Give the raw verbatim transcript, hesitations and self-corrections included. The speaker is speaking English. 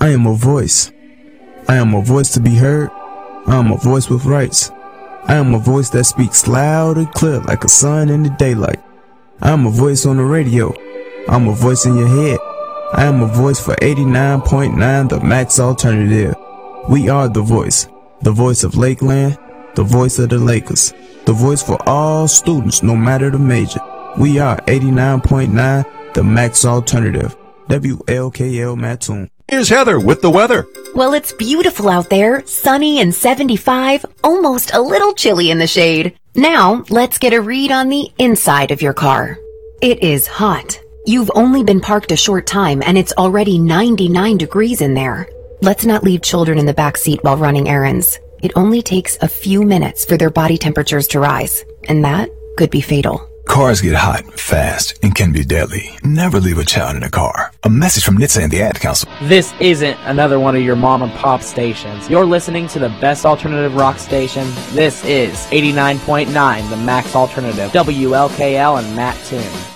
I am a voice. I am a voice to be heard. I am a voice with rights. I am a voice that speaks loud and clear like a sun in the daylight. I am a voice on the radio. I am a voice in your head. I am a voice for eighty-nine point nine, the Max Alternative. We are the voice. The voice of Lakeland. The voice of the Lakers. The voice for all students, no matter the major. We are eighty-nine point nine, the Max Alternative. W L K L Mattoon. Here's Heather with the weather. Well, it's beautiful out there, sunny and seventy-five, almost a little chilly in the shade. Now, let's get a read on the inside of your car. It is hot. You've only been parked a short time and it's already ninety-nine degrees in there. Let's not leave children in the back seat while running errands. It only takes a few minutes for their body temperatures to rise, and that could be fatal. Cars get hot fast and can be deadly. Never leave a child in a car. A message from N H T S A and the Ad Council. This isn't another one of your mom and pop stations. You're listening to the best alternative rock station. This is eighty-nine point nine, the Max Alternative, W L K L and Mattoon.